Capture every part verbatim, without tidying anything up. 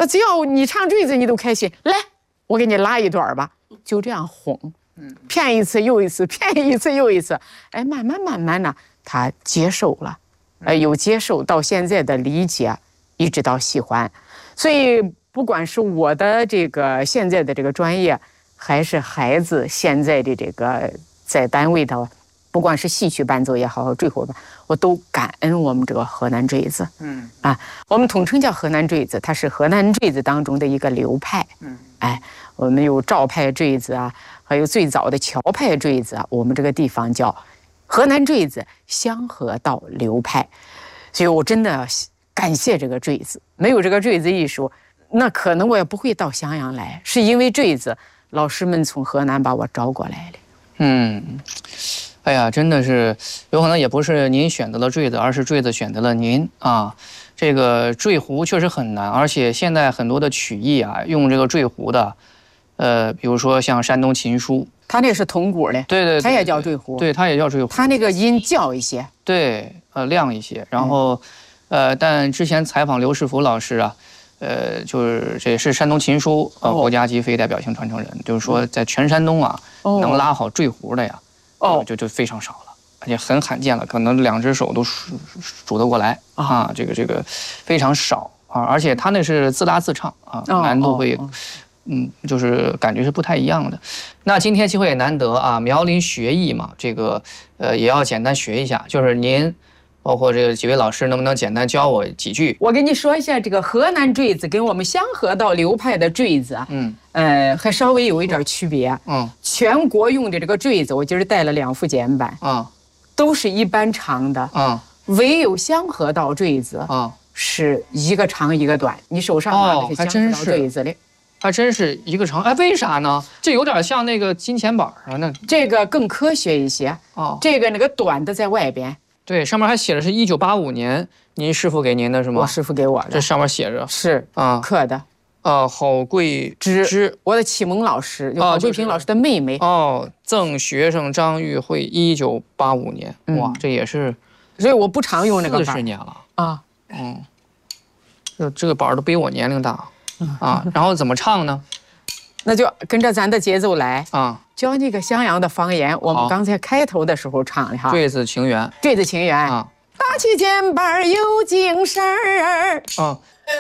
那只要你唱坠子，你都开心。来，我给你拉一段吧，就这样哄，骗一次又一次，骗一次又一次。哎，慢慢慢慢呢，他接受了，哎，有接受到现在的理解，一直到喜欢。所以不管是我的这个现在的这个专业，还是孩子现在的这个在单位的。不管是戏曲伴奏也好，坠胡吧，我都感恩我们这个河南坠子。嗯啊，我们统称叫河南坠子，它是河南坠子当中的一个流派。嗯，哎，我们有赵派坠子啊，还有最早的乔派坠子啊，我们这个地方叫河南坠子香河道流派。所以我真的感谢这个坠子，没有这个坠子艺术，那可能我也不会到襄阳来。是因为坠子，老师们从河南把我招过来的。 嗯。哎呀，真的是有可能也不是您选择了坠子，而是坠子选择了您啊。这个坠胡确实很难，而且现在很多的曲艺啊，用这个坠胡的，呃，比如说像山东琴书， 它那是铜鼓的， 对 对, 对， 它也叫坠胡， 对，它也叫坠胡， 它那个音叫一些， 对，呃，亮一些。然后，嗯、呃，但之前采访刘世福老师啊。呃，就是这也是山东琴书呃国家级非代表性传承人，就是说在全山东啊，能拉好坠胡的呀，哦，就就非常少了，而且很罕见了，可能两只手都数数得过来啊，这个这个非常少啊，而且他那是自拉自唱啊，难度会，嗯，就是感觉是不太一样的。那今天机会也难得啊，苗林学艺嘛，这个呃也要简单学一下，就是您。包括这个几位老师，能不能简单教我几句？ 我给你说一下，这个河南坠子跟我们香河道流派的坠子啊，嗯，呃，还稍微有一点区别。嗯，全国用的这个坠子，我今儿带了两副简版，啊，都是一般长的，啊，唯有香河道坠子，啊，是一个长一个短。你手上拿的是香河道坠子的。 还真是一个长，哎，为啥呢？这有点像那个金钱板啊，那这个更科学一些。哦，这个那个短的在外边。 对，上面还写的是一九八五年，您师傅给您的是吗？ 我师傅给我的， 这上面写着是啊刻的。 呃，郝桂芝芝， 我的启蒙老师，郝桂平老师的妹妹。 哦，赠学生张玉慧，一九八五年，哇，这也是， 所以我不常用那个板。 四十年了啊，嗯，这这个板都比我年龄大啊。然后怎么唱呢？ 那就跟着咱的节奏来啊。教你个襄阳的方言，我们刚才开头的时候唱的哈。 坠子情缘， 坠子情缘啊，打起肩膀有精神儿啊，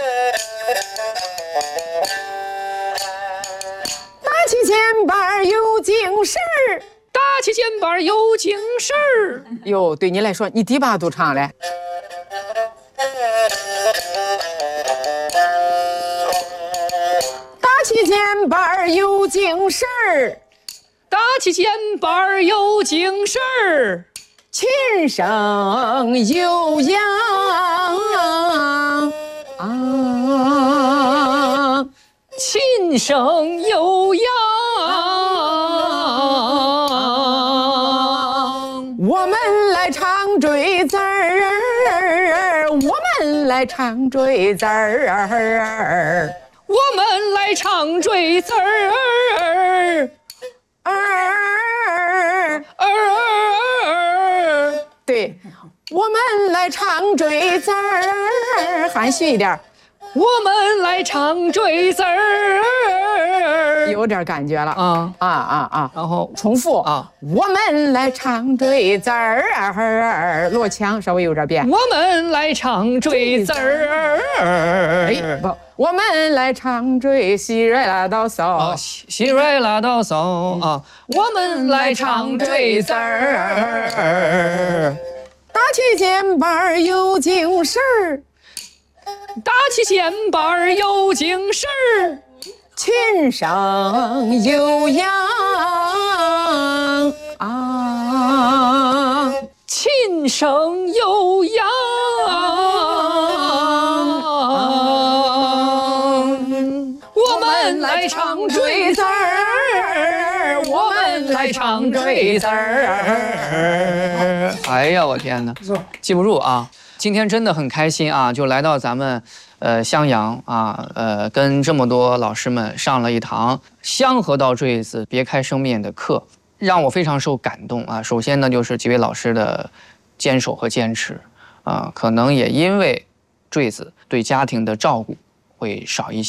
打起肩膀有精神儿， 打起肩膀有精神儿。 哟，对你来说，你第八度唱嘞。打起肩膀有精神儿。 打起肩膀有精神儿， 琴声悠扬啊， 琴声悠扬。 我们来唱坠子儿，我们来唱坠子儿， 我们来唱坠子儿。 儿儿，对，我们来唱坠子儿，含蓄一点。 我们来唱坠子儿， 有点感觉了啊啊啊啊！ 然后重复啊，我们来唱坠子儿，落腔稍微有点变。 我们来唱坠子儿， 哎不。我们来唱坠喜瑞拉到骚， 喜瑞拉到骚啊！我们来唱坠子儿， 打起肩膀有精神儿， 打起肩膀有精神儿， 琴声悠扬啊， 琴声悠扬。来唱坠子儿，我们来唱坠子儿。哎呀，我天哪，记不住啊！今天真的很开心啊，就来到咱们呃襄阳啊，呃，跟这么多老师们上了一堂香河道坠子别开生面的课，让我非常受感动啊。首先呢，就是几位老师的坚守和坚持啊，可能也因为坠子对家庭的照顾会少一些。